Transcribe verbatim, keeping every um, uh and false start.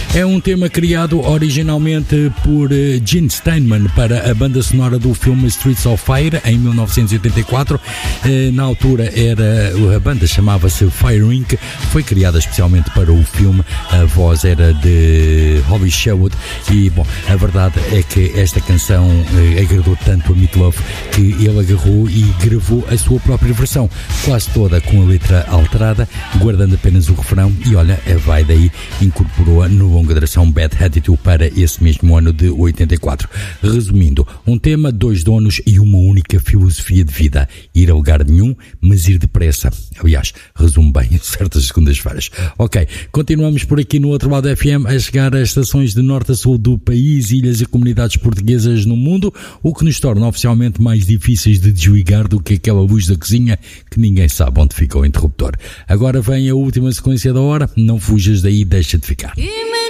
É um tema criado originalmente por Gene Steinman para a banda sonora do filme Streets of Fire em mil novecentos e oitenta e quatro. Na altura era, a banda chamava-se Fire incorporated. Foi criada especialmente para o filme. A voz era de Holly Sherwood e, bom, a verdade é que esta canção eh, agradou tanto a Meat Loaf que ele agarrou e gravou a sua própria versão, quase toda com a letra alterada, guardando apenas o refrão, e olha, vai daí, incorporou-a no longa duração Bad Attitude para esse mesmo ano de oitenta e quatro. Resumindo, um tema, dois donos e uma única filosofia de vida: ir a lugar nenhum, mas ir depressa. Aliás, resume bem certas segundas-feiras. Ok, continuamos por aqui no outro lado F M, a chegar às estações de norte a sul do país, ilhas e comunidades portuguesas no mundo, o que nos torna oficialmente mais difíceis de desligar do que aquela luz da cozinha que ninguém sabe onde fica o interruptor. Agora vem a última sequência da hora, não fujas daí, deixa de ficar.